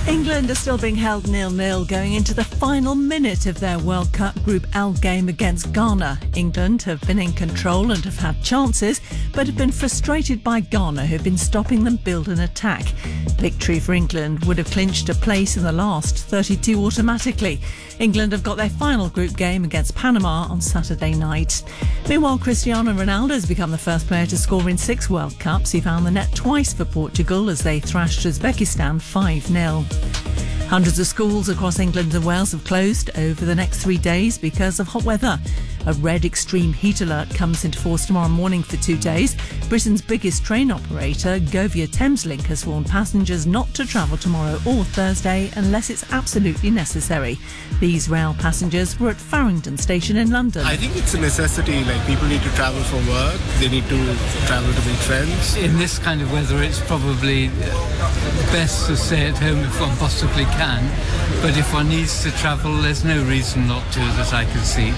England are still being held 0-0 going into the final minute of their World Cup Group L game against Ghana. England have been in control and have had chances, but have been frustrated by Ghana, who've been stopping them build an attack. Victory for England would have clinched a place in the last 32 automatically. England have got their final group game against Panama on Saturday night. Meanwhile, Cristiano Ronaldo has become the first player to score in 6 World Cups. He found the net twice for Portugal as they thrashed Uzbekistan 5-0. Hundreds of schools across England and Wales have closed over the next 3 days because of hot weather. A red extreme heat alert comes into force tomorrow morning for 2 days. Britain's biggest train operator, Govia Thameslink, has warned passengers not to travel tomorrow or Thursday unless it's absolutely necessary. These rail passengers were at Farringdon Station in London. I think it's a necessity, like people need to travel for work, they need to travel to meet friends. In this kind of weather, it's probably best to stay at home if one possibly can, but if one needs to travel, there's no reason not to that I can see.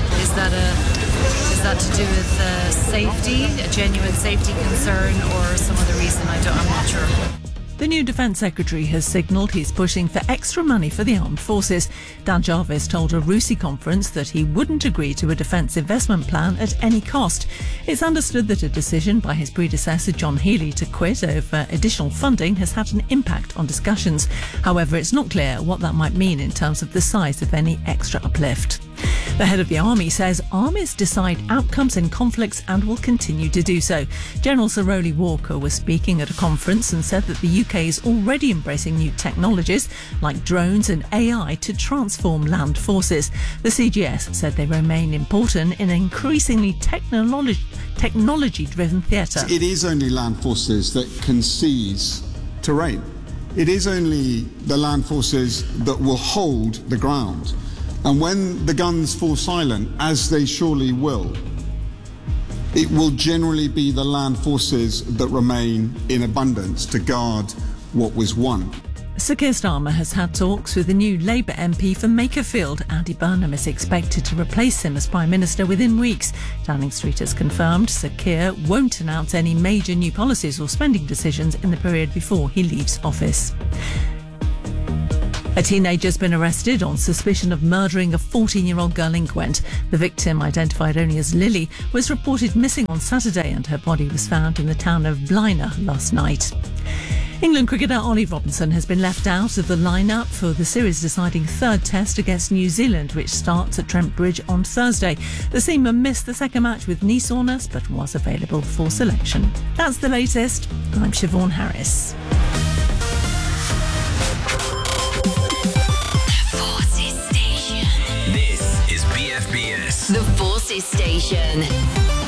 Is that to do with safety, a genuine safety concern, or some other reason? I'm not sure. The new Defence Secretary has signalled he's pushing for extra money for the armed forces. Dan Jarvis told a RUSI conference that he wouldn't agree to a defence investment plan at any cost. It's understood that a decision by his predecessor John Healey to quit over additional funding has had an impact on discussions. However, it's not clear what that might mean in terms of the size of any extra uplift. The head of the Army says armies decide outcomes in conflicts and will continue to do so. General Sir Rowley Walker was speaking at a conference and said that the UK is already embracing new technologies like drones and AI to transform land forces. The CGS said they remain important in an increasingly technology-driven theatre. It is only land forces that can seize terrain. It is only the land forces that will hold the ground. And when the guns fall silent, as they surely will, it will generally be the land forces that remain in abundance to guard what was won. Sir Keir Starmer has had talks with the new Labour MP for Makerfield. Andy Burnham is expected to replace him as Prime Minister within weeks. Downing Street has confirmed Sir Keir won't announce any major new policies or spending decisions in the period before he leaves office. A teenager's been arrested on suspicion of murdering a 14-year-old girl in Gwent. The victim, identified only as Lily, was reported missing on Saturday and her body was found in the town of Blaina last night. England cricketer Ollie Robinson has been left out of the lineup for the series-deciding third test against New Zealand, which starts at Trent Bridge on Thursday. The seamer missed the second match with knee soreness but was available for selection. That's the latest. I'm Siobhan Harris. The Forces Station.